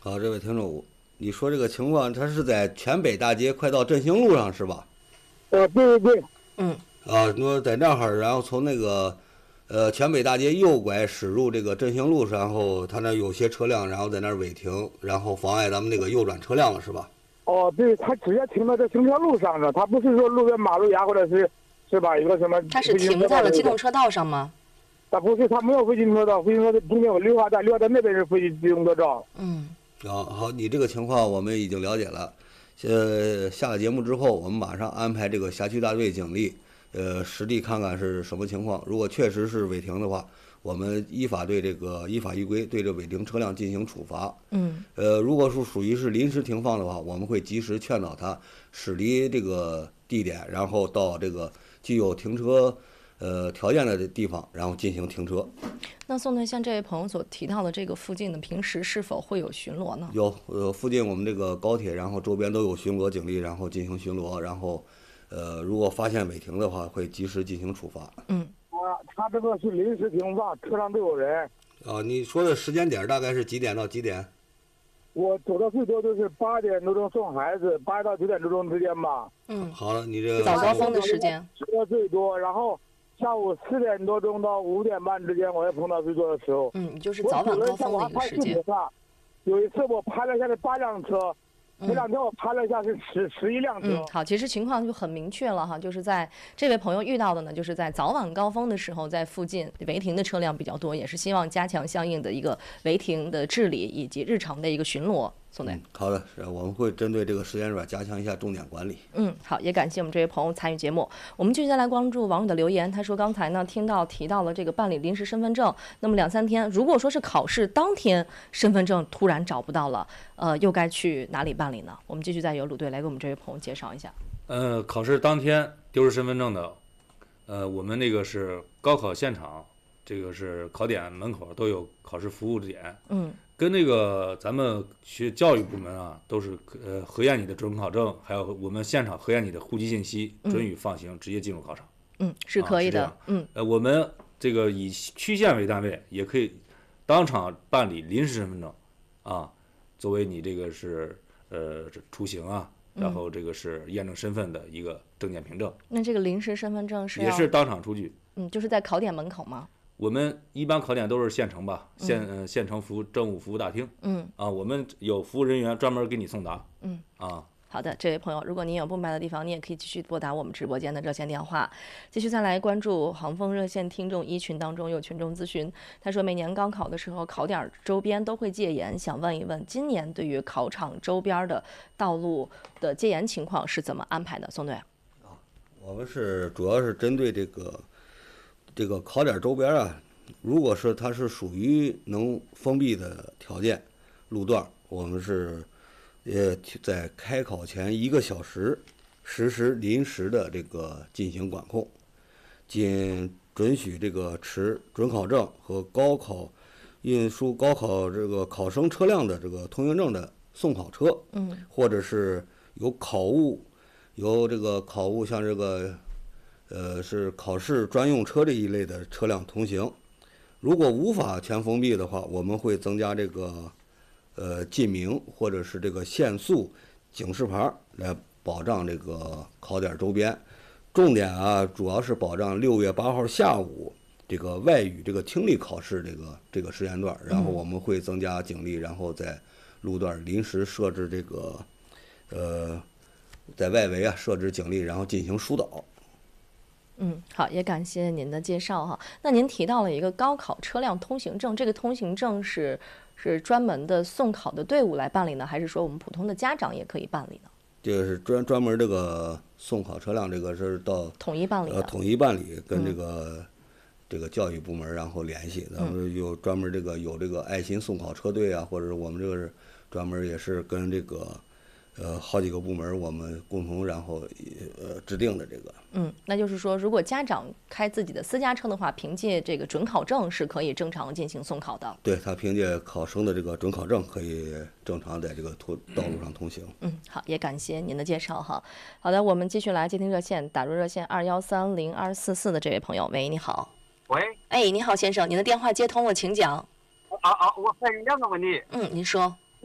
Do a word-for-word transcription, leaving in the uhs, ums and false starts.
好，这位听众，你说这个情况，它是在全北大街快到振兴路上是吧？ 呃，对对对。 嗯。 啊，你说在那儿，然后从那个，呃，全北大街右拐驶入这个振兴路，然后他那有些车辆，然后在那儿违停，然后妨碍咱们那个右转车辆了，是吧？ 哦，对，他直接停到这行车路上了，他不是说路边马路牙或者是是吧？一个什么？ 他是停在了机动车道上吗？ 他不是，他没有非机动车道，非机动车道中间有绿化带，绿化带那边是非机动车道。 嗯。 好，好，你这个情况我们已经了解了。呃，下了节目之后，我们马上安排这个辖区大队警力，呃，实地看看是什么情况。如果确实是违停的话，我们依法对这个依法依规对这违停车辆进行处罚。 嗯。 呃，如果是属于是临时停放的话，我们会及时劝导他驶离这个地点，然后到这个具有停车呃条件的地方，然后进行停车。 那宋队，像这位朋友所提到的这个附近的，平时是否会有巡逻呢？ 有，呃，附近我们这个高铁，然后周边都有巡逻警力，然后进行巡逻，然后，呃，如果发现违停的话，会及时进行处罚。 嗯。 啊，他这个是临时停放，车上都有人。 啊，你说的时间点大概是几点到几点？ 我走的最多就是八点多钟送孩子，八到九点多钟之间吧。 嗯。 好了，你这早高峰的时间。 车最多，然后。下午四点多钟到五点半之间，我也碰到最多的时候。 嗯，就是早晚高峰的一个时间。 有一次我拍了一下是八辆车，这两天我拍了一下是十十一辆车。 嗯，好，其实情况就很明确了哈，就是在这位朋友遇到的呢，就是在早晚高峰的时候，在附近违停的车辆比较多，也是希望加强相应的一个违停的治理以及日常的一个巡逻。宋队、 嗯，好的，是我们会针对这个时间段加强一下重点管理。 嗯，好，也感谢我们这位朋友参与节目。我们接下来关注网友的留言，他说刚才呢听到提到了这个办理临时身份证，那么两三天，如果说是考试当天身份证突然找不到了，呃，又该去哪里办理呢？我们继续再由鲁队来给我们这位朋友介绍一下。 呃，考试当天丢失身份证的，呃，我们那个是高考现场，这个是考点门口都有考试服务点。 嗯。 跟那个咱们学教育部门啊，都是呃核验你的准考证，还有我们现场核验你的户籍信息，准予放行，嗯、直接进入考场。 嗯，是可以的。 啊、 嗯， 呃，我们这个以区县为单位，也可以当场办理临时身份证，啊，作为你这个是呃出行啊，然后这个是验证身份的一个证件凭证。 嗯、那这个临时身份证是也是当场出具。 嗯，就是在考点门口吗？ 我们一般考点都是县城吧，县呃县城服务政务服务大厅。 嗯啊，我们有服务人员专门给你送达。 嗯啊， 好的，这位朋友，如果您有不明白的地方，你也可以继续拨打我们直播间的热线电话。继续再来关注航风热线听众一群当中有群众咨询，他说每年高考的时候，考点周边都会戒严，想问一问，今年对于考场周边的道路的戒严情况是怎么安排的？宋队。 啊，我们是主要是针对这个。这个考点周边啊，如果是它是属于能封闭的条件路段，我们是也在开考前一个小时实施临时的这个进行管控，仅准许这个持准考证和高考运输高考这个考生车辆的这个通行证的送考车， 嗯， 或者是有考务由这个考务像这个。呃，是考试专用车这一类的车辆通行。如果无法全封闭的话，我们会增加这个呃禁鸣或者是这个限速警示牌来保障这个考点周边。重点啊，主要是保障六月八号下午这个外语这个听力考试这个这个时间段，然后我们会增加警力，然后在路段临时设置这个呃在外围啊设置警力，然后进行疏导。 嗯，好，也感谢您的介绍哈。那您提到了一个高考车辆通行证，这个通行证是是专门的送考的队伍来办理呢，还是说我们普通的家长也可以办理呢？ 这个是专专门这个送考车辆，这个是到统一办理的。 呃，统一办理，跟这个、嗯、这个教育部门然后联系，咱们有专门这个有这个爱心送考车队啊，或者是我们这个是专门也是跟这个。呃，好几个部门我们共同然后呃制定的这个。 嗯，那就是说，如果家长开自己的私家车的话，凭借这个准考证是可以正常进行送考的。 对，他凭借考生的这个准考证可以正常在这个途道路上通行。 嗯，好，也感谢您的介绍哈。好的，我们继续来接听热线，打入热线二幺三零二四四的这位朋友，喂，你好。 喂。 哎，你好，先生，您的电话接通了，请讲。 啊啊，我问你两个问题。 嗯，您说。